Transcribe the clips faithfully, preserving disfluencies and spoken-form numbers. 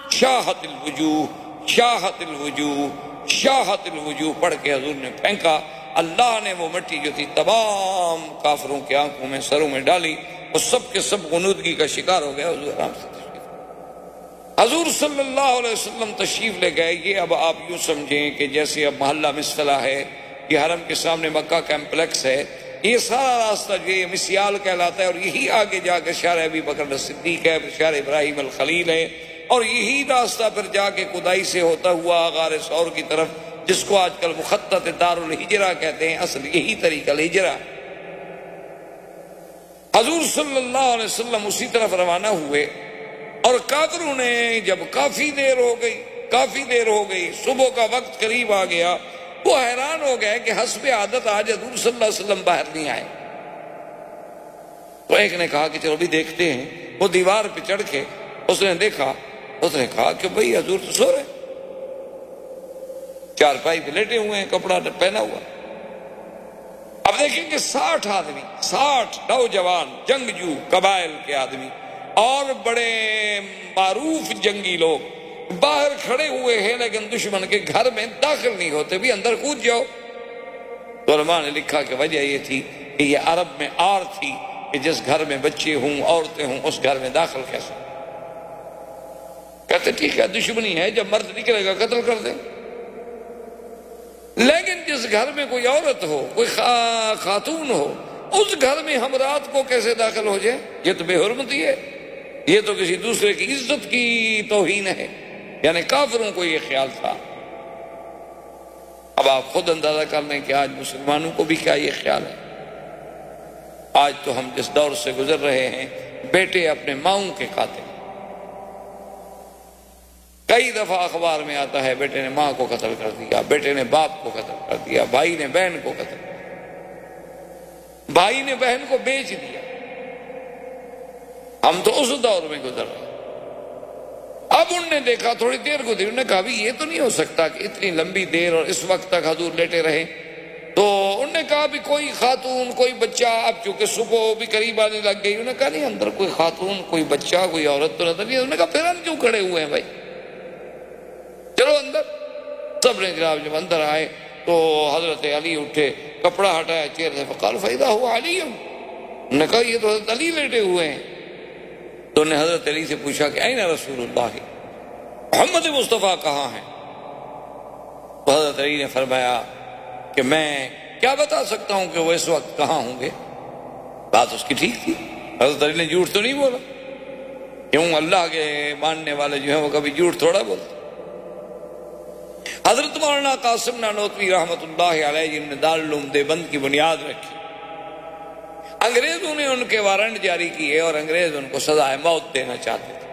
شاہت الوجوہ شاہت الوجوہ شاہت الوجوہ پڑھ کے حضور نے پھینکا. اللہ نے وہ مٹی جو تھی تمام کافروں کی آنکھوں میں سروں میں ڈالی اور سب کے سب غنودگی کا شکار ہو گیا. حضور آرام سے تشریف حضور صلی اللہ علیہ وسلم تشریف لے گئے. یہ اب آپ یوں سمجھیں کہ جیسے اب محلہ مسطلہ ہے، یہ حرم کے سامنے مکہ کمپلیکس ہے، یہ سارا راستہ جو یہ مسیال کہلاتا ہے، اور یہی آگے جا کے شارع ابی بکر صدیق ہے، شارع ابراہیم الخلیل ہے، اور یہی راستہ پھر جا کے کدائی سے ہوتا ہوا غار ثور کی طرف، جس کو آج کل مخطط دار الہجرہ کہتے ہیں. اصل یہی طریقہ الہجرہ. حضور صلی اللہ علیہ وسلم اسی طرف روانہ ہوئے، اور کافروں نے جب کافی دیر ہو گئی کافی دیر ہو گئی صبح کا وقت قریب آ گیا، وہ حیران ہو گئے کہ حسب عادت آج حضور صلی اللہ علیہ وسلم باہر نہیں آئے. تو ایک نے کہا کہ چلو بھی دیکھتے ہیں. وہ دیوار پہ چڑھ کے اس نے دیکھا، اس نے کہا کہ بھئی حضور تو سو رہے، چارپائی پہ لیٹے ہوئے ہیں، کپڑا پہنا ہوا. اب دیکھیں کہ ساٹھ آدمی، ساٹھ نوجوان جنگجو قبائل کے آدمی اور بڑے معروف جنگی لوگ باہر کھڑے ہوئے ہیں، لیکن دشمن کے گھر میں داخل نہیں ہوتے، بھی اندر کود جاؤ. تو علماء نے لکھا کہ وجہ یہ تھی کہ یہ عرب میں آر تھی کہ جس گھر میں بچے ہوں عورتیں ہوں اس گھر میں داخل کیسے. کہتے ٹھیک ہے دشمنی ہے، جب مرد نکلے گا قتل کر دیں، لیکن جس گھر میں کوئی عورت ہو، کوئی خاتون ہو، اس گھر میں ہم رات کو کیسے داخل ہو جائیں؟ یہ تو بے حرمتی ہے، یہ تو کسی دوسرے کی عزت کی توہین ہے. یعنی کافروں کو یہ خیال تھا. اب آپ خود اندازہ کر لیں کہ آج مسلمانوں کو بھی کیا یہ خیال ہے. آج تو ہم جس دور سے گزر رہے ہیں، بیٹے اپنے ماؤں کے قاتل. کئی دفعہ اخبار میں آتا ہے بیٹے نے ماں کو قتل کر دیا، بیٹے نے باپ کو قتل کر دیا، بھائی نے بہن کو قتل کر دیا، بھائی نے بہن کو بیچ دیا. ہم تو اس دور میں گزر رہے ہیں. اب انہوں نے دیکھا تھوڑی دیر کو دیر، انہوں نے کہا بھی یہ تو نہیں ہو سکتا کہ اتنی لمبی دیر اور اس وقت تک حضور لیٹے رہے. تو انہوں نے کہا بھی کوئی خاتون کوئی بچہ، اب چونکہ صبح بھی قریب آنے لگ گئی، انہوں نے کہا نہیں اندر کوئی خاتون کوئی بچہ کوئی عورت تو نظر نہیں. انہوں نے کہا پھر ہم کیوں کھڑے ہوئے ہیں بھائی، چلو اندر. سب نے جناب جب اندر آئے تو حضرت علی اٹھے، کپڑا ہٹایا چہرے سے، فقال فإذا هو علی. انہوں نے کہا یہ تو حضرت علی لیٹے ہوئے ہیں. تو انہوں نے حضرت علی سے پوچھا کہ این رسول اللہ، محمد مصطفیٰ کہاں ہیں؟ تو حضرت علی نے فرمایا کہ میں کیا بتا سکتا ہوں کہ وہ اس وقت کہاں ہوں گے. بات اس کی ٹھیک تھی، حضرت علی نے جھوٹ تو نہیں بولا. کیوں؟ اللہ کے ماننے والے جو ہیں وہ کبھی جھوٹ تھوڑا بولتے. حضرت مولانا قاسم نانوتوی رحمۃ اللہ علیہ جن نے دارالعلوم دیوبند کی بنیاد رکھی، انگریزوں نے ان کے وارنٹ جاری کیے اور انگریز ان کو سزائے موت دینا چاہتے تھے.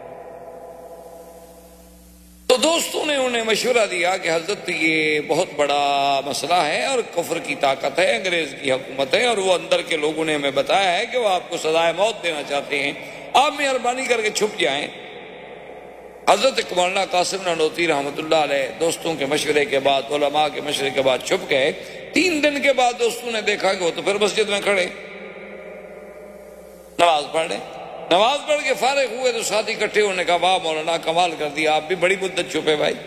تو دوستوں نے انہیں مشورہ دیا کہ حضرت یہ بہت بڑا مسئلہ ہے اور کفر کی طاقت ہے، انگریز کی حکومت ہے، اور وہ اندر کے لوگوں نے ہمیں بتایا ہے کہ وہ آپ کو سزائے موت دینا چاہتے ہیں، آپ مہربانی کر کے چھپ جائیں. حضرت مولانا قاسم نانوتوی رحمۃ اللہ علیہ دوستوں کے مشورے کے بعد، علماء کے مشورے کے بعد چھپ گئے. تین دن کے بعد دوستوں نے دیکھا کہ وہ تو پھر مسجد میں کھڑے نماز پڑھ رہے. نماز پڑھ کے فارغ ہوئے تو ساتھی اکٹھے ہونے کا، واہ مولانا کمال کر دیا، آپ بھی بڑی مدت چھپے بھائی،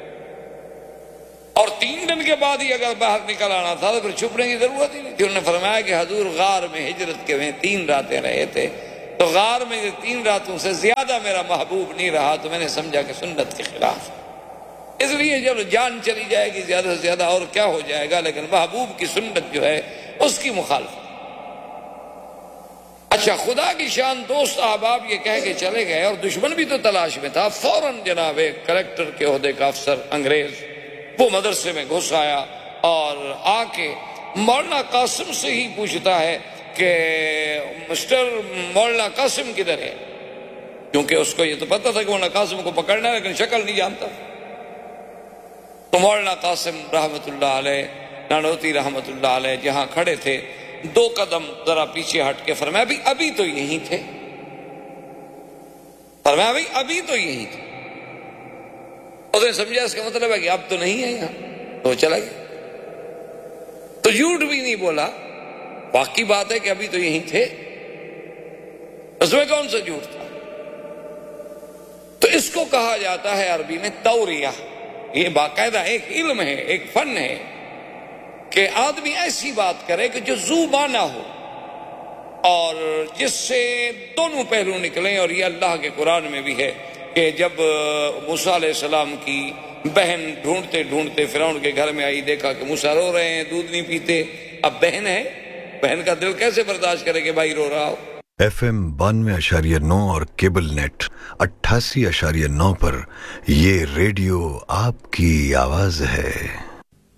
اور تین دن کے بعد ہی اگر باہر نکل آنا تھا تو پھر چھپنے کی ضرورت ہی نہیں تھی. انہوں نے فرمایا کہ حضور غار میں ہجرت کے میں تین راتیں رہے تھے، تو غار میں تین راتوں سے زیادہ میرا محبوب نہیں رہا، تو میں نے سمجھا کہ سنت کے خلاف، اس لیے جب جان چلی جائے گی زیادہ سے زیادہ اور کیا ہو جائے گا، لیکن محبوب کی سنت جو ہے اس کی مخالفت. اچھا خدا کی شان، دوست احباب یہ کہہ کے چلے گئے اور دشمن بھی تو تلاش میں تھا. فوراً جناب کلیکٹر کے عہدے کا افسر انگریز وہ مدرسے میں گھس آیا اور آ کے مولانا قاسم سے ہی پوچھتا ہے کہ مسٹر مولانا قاسم کدھر ہے، کیونکہ اس کو یہ تو پتا تھا کہ مولانا قاسم کو پکڑنا ہے لیکن شکل نہیں جانتا. تو مولانا قاسم رحمۃ اللہ علیہ نانوتوی رحمۃ اللہ علیہ جہاں کھڑے تھے دو قدم ذرا پیچھے ہٹ کے فرمایا ابھی ابھی تو یہی تھے، فرمایا ابھی ابھی تو یہی تھے. اس نے سمجھا اس کا مطلب ہے کہ اب تو نہیں ہے یہاں، تو چلا گیا. تو جھوٹ بھی نہیں بولا، واقعی بات ہے کہ ابھی تو یہی تھے، اس میں کون سا جھوٹ تھا. تو اس کو کہا جاتا ہے عربی میں توریہ. یہ باقاعدہ ایک علم ہے، ایک فن ہے کہ آدمی ایسی بات کرے کہ جو ذو معنی ہو اور جس سے دونوں پہلو نکلیں. اور یہ اللہ کے قرآن میں بھی ہے کہ جب موسیٰ علیہ السلام کی بہن ڈھونڈتے ڈھونڈتے فرعون کے گھر میں آئی، دیکھا کہ موسیٰ رو رہے ہیں، دودھ نہیں پیتے. اب بہن ہے، بہن کا دل کیسے برداشت کرے کہ بھائی رو رہا ہو. ایف ایم بانوے اشاریہ نو اور کیبل نیٹ اٹھاسی اشاریہ نو پر یہ ریڈیو آپ کی آواز ہے.